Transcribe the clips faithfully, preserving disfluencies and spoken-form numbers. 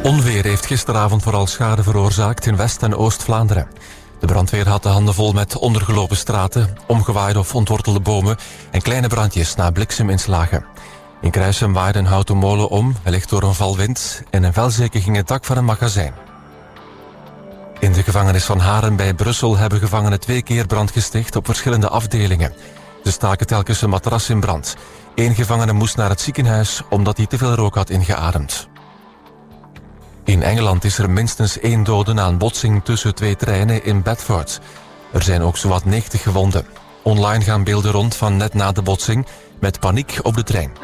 Onweer heeft gisteravond vooral schade veroorzaakt in West- en Oost-Vlaanderen. De brandweer had de handen vol met ondergelopen straten, omgewaaide of ontwortelde bomen en kleine brandjes na blikseminslagen. In Kruisem waaide een houten molen om, wellicht door een valwind, en in Velzeke ging het dak van een magazijn. In de gevangenis van Haren bij Brussel hebben gevangenen twee keer brand gesticht op verschillende afdelingen. Ze staken telkens een matras in brand. Eén gevangene moest naar het ziekenhuis omdat hij te veel rook had ingeademd. In Engeland is er minstens één dode na een botsing tussen twee treinen in Bedford. Er zijn ook zowat negentig gewonden. Online gaan beelden rond van net na de botsing met paniek op de trein.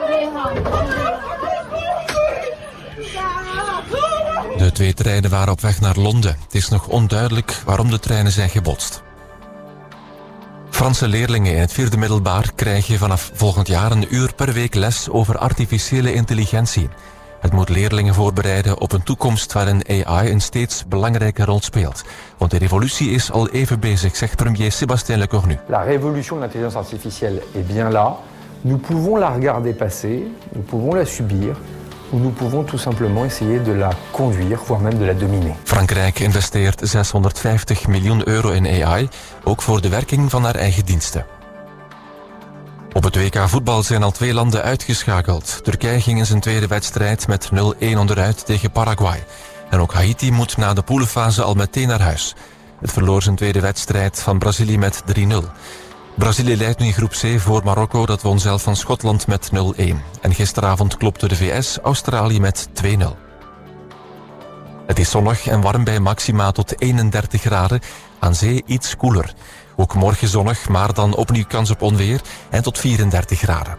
De twee treinen waren op weg naar Londen. Het is nog onduidelijk waarom de treinen zijn gebotst. Franse leerlingen in het vierde middelbaar krijgen vanaf volgend jaar een uur per week les over artificiële intelligentie. Het moet leerlingen voorbereiden op een toekomst waarin A I een steeds belangrijke rol speelt. Want de revolutie is al even bezig, zegt premier Sébastien Lecornu. La révolution de l'intelligence artificielle est bien là. Nous pouvons la regarder passer, nous pouvons la subir, ou nous pouvons tout simplement essayer de la conduire, voire même de la dominer. Frankrijk investeert zeshonderdvijftig miljoen euro in A I, ook voor de werking van haar eigen diensten. Op het W K voetbal zijn al twee landen uitgeschakeld. Turkije ging in zijn tweede wedstrijd met nul-een onderuit tegen Paraguay. En ook Haiti moet na de poelenfase al meteen naar huis. Het verloor zijn tweede wedstrijd van Brazilië met drie nul. Brazilië leidt nu in groep C voor Marokko, dat won zelf van Schotland met nul-een. En gisteravond klopte de V S Australië met twee nul. Het is zonnig en warm bij maxima tot eenendertig graden. Aan zee iets koeler. Ook morgen zonnig, maar dan opnieuw kans op onweer en tot vierendertig graden.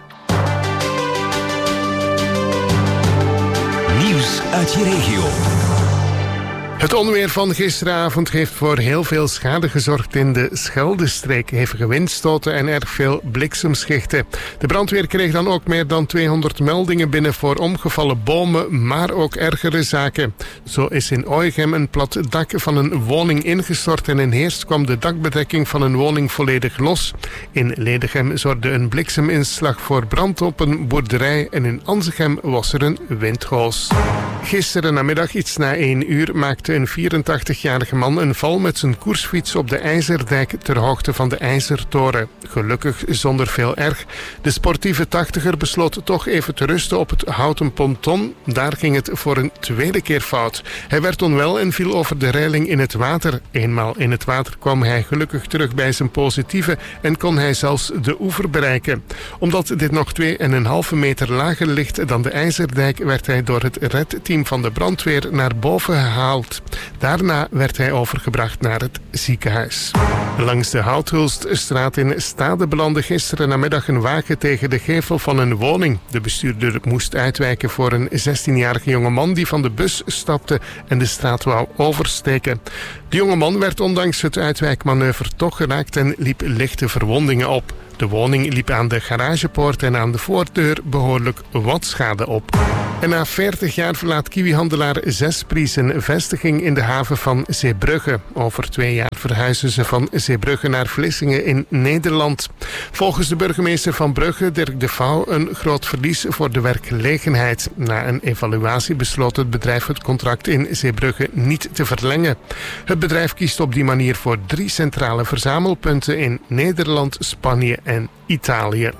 Nieuws uit je regio. Het onweer van gisteravond heeft voor heel veel schade gezorgd in de Scheldestreek. Hevige windstoten en erg veel bliksemschichten. De brandweer kreeg dan ook meer dan tweehonderd meldingen binnen voor omgevallen bomen, maar ook ergere zaken. Zo is in Oegem een plat dak van een woning ingestort en in Heerst kwam de dakbedekking van een woning volledig los. In Ledegem zorgde een blikseminslag voor brand op een boerderij en in Anzegem was er een windgoos. Gisteren namiddag iets na één uur maakte een vierentachtigjarige man een val met zijn koersfiets op de IJzerdijk ter hoogte van de IJzertoren. Gelukkig zonder veel erg. De sportieve tachtiger besloot toch even te rusten op het houten ponton. Daar ging het voor een tweede keer fout. Hij werd onwel en viel over de reiling in het water. Eenmaal in het water kwam hij gelukkig terug bij zijn positieve en kon hij zelfs de oever bereiken. Omdat dit nog twee en een halve meter lager ligt dan de IJzerdijk, werd hij door het redteam van de brandweer naar boven gehaald. Daarna werd hij overgebracht naar het ziekenhuis. Langs de Houthulststraat in Stade belandde gisteren namiddag een wagen tegen de gevel van een woning. De bestuurder moest uitwijken voor een zestienjarige jongeman die van de bus stapte en de straat wou oversteken. De jongeman werd ondanks het uitwijkmanoeuvre toch geraakt en liep lichte verwondingen op. De woning liep aan de garagepoort en aan de voordeur behoorlijk wat schade op. En na veertig jaar verlaat kiwihandelaar Zespri zijn vestiging in de haven van Zeebrugge. Over twee jaar verhuizen ze van Zeebrugge naar Vlissingen in Nederland. Volgens de burgemeester van Brugge, Dirk de Vouw, een groot verlies voor de werkgelegenheid. Na een evaluatie besloot het bedrijf het contract in Zeebrugge niet te verlengen. Het bedrijf kiest op die manier voor drie centrale verzamelpunten in Nederland, Spanje en Italië.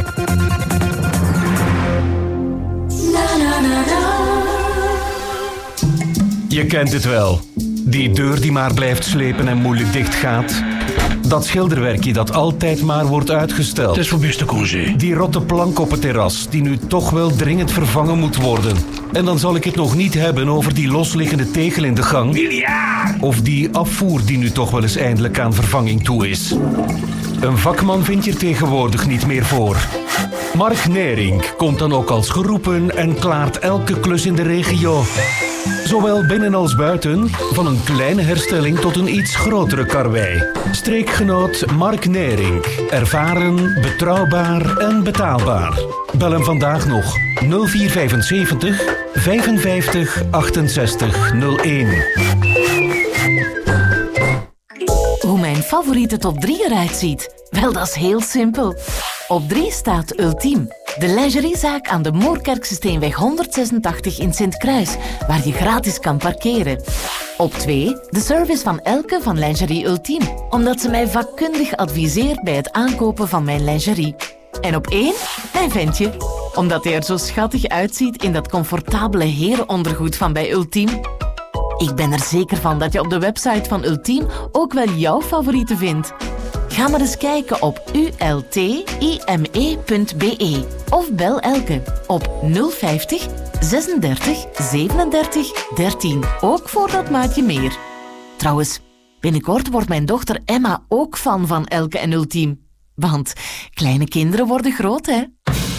Je kent het wel. Die deur die maar blijft slepen en moeilijk dicht gaat. Dat schilderwerkje dat altijd maar wordt uitgesteld. Het is voor beste congé. Die rotte plank op het terras die nu toch wel dringend vervangen moet worden. En dan zal ik het nog niet hebben over die losliggende tegel in de gang. Miljard! Of die afvoer die nu toch wel eens eindelijk aan vervanging toe is. Een vakman vind je tegenwoordig niet meer voor. Mark Nering komt dan ook als geroepen en klaart elke klus in de regio. Zowel binnen als buiten, van een kleine herstelling tot een iets grotere karwei. Streekgenoot Mark Nering. Ervaren, betrouwbaar en betaalbaar. Bel hem vandaag nog nul vier vijfenzeventig vijfenvijftig achtenzestig nul een. Hoe mijn favoriete top drie eruit ziet? Wel, dat is heel simpel. Op drie staat Ultiem. De lingeriezaak aan de Moerkerkse Steenweg honderdzesentachtig in Sint-Kruis, waar je gratis kan parkeren. Op twee, de service van Elke van Lingerie Ultime, omdat ze mij vakkundig adviseert bij het aankopen van mijn lingerie. En op één, mijn ventje, omdat hij er zo schattig uitziet in dat comfortabele herenondergoed van bij Ultime. Ik ben er zeker van dat je op de website van Ultime ook wel jouw favoriete vindt. Ga maar eens kijken op u l t i m e punt b e of bel Elke op nul vijftig zesendertig zevenendertig dertien, ook voor dat maatje meer. Trouwens, binnenkort wordt mijn dochter Emma ook fan van Elke en Ultime. Want kleine kinderen worden groot, hè?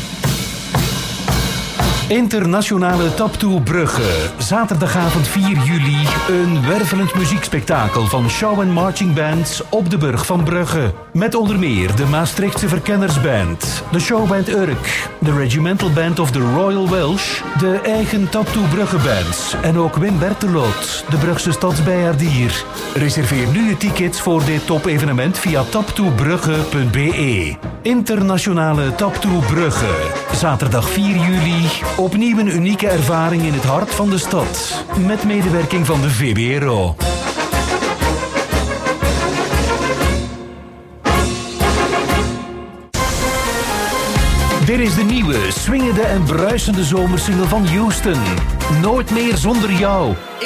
Internationale Taptoe Brugge. Zaterdagavond vier juli. Een wervelend muziekspektakel van show- en marching bands op de Burg van Brugge. Met onder meer de Maastrichtse Verkennersband, de showband Urk, de Regimental Band of the Royal Welsh, de eigen Taptoe Brugge bands en ook Wim Bertelot, de Brugse stadsbijaardier. Reserveer nu je tickets voor dit top-evenement via taptoebrugge punt b e. Internationale Taptoe Brugge. Zaterdag vier juli. Opnieuw een unieke ervaring in het hart van de stad. Met medewerking van de V B R O. Dit is de nieuwe, swingende en bruisende zomersingle van Houston. Nooit meer zonder jou.